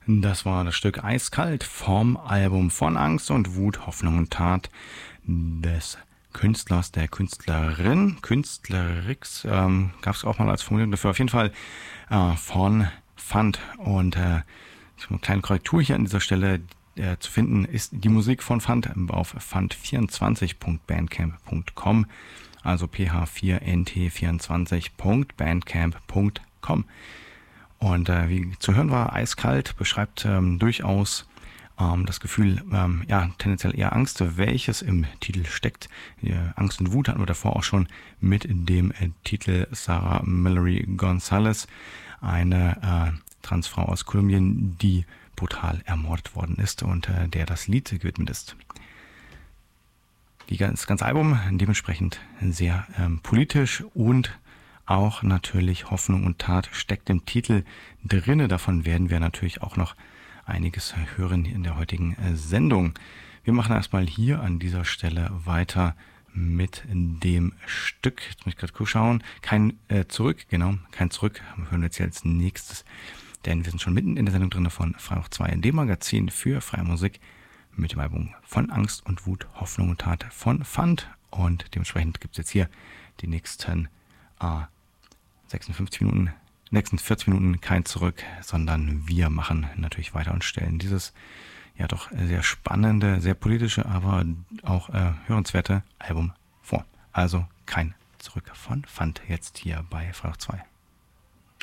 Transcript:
Das war das Stück Eiskalt vom Album Von Angst und Wut, Hoffnung und Tat des Künstlers, der Künstlerin, Künstlerix, gab es auch mal als Formulierung dafür, auf jeden Fall von Fant. Und eine kleine Korrektur hier an dieser Stelle zu finden ist die Musik von Fant auf fant24.bandcamp.com, also ph4nt24.bandcamp.com. Und wie zu hören war, Eiskalt beschreibt durchaus das Gefühl, tendenziell eher Angst, welches im Titel steckt. Angst und Wut hatten wir davor auch schon mit dem Titel Sarah Mallory Gonzalez, eine Transfrau aus Kolumbien, die brutal ermordet worden ist und der das Lied gewidmet ist. Das ganze Album dementsprechend sehr politisch und auch natürlich Hoffnung und Tat steckt im Titel drinne. Davon werden wir natürlich auch noch einiges hören in der heutigen Sendung. Wir machen erstmal hier an dieser Stelle weiter mit dem Stück. Jetzt muss ich gerade schauen. Kein Zurück. Wir hören jetzt hier als nächstes, denn wir sind schon mitten in der Sendung drin von Frei hoch 2, dem Magazin für freie Musik mit dem Album Von Angst und Wut, Hoffnung und Tat von Fant. Und dementsprechend gibt es jetzt hier die nächsten 46 Minuten kein Zurück, sondern wir machen natürlich weiter und stellen dieses ja doch sehr spannende, sehr politische, aber auch hörenswerte Album vor. Also kein Zurück von Fant jetzt hier bei Frei hoch 2.